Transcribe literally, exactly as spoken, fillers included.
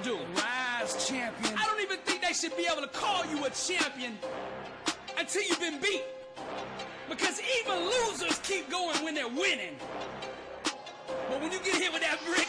do. Rise, champion. I don't even think they should be able to call you a champion until you've been beat. Because even losers keep going when they're winning. But when you get hit with that brick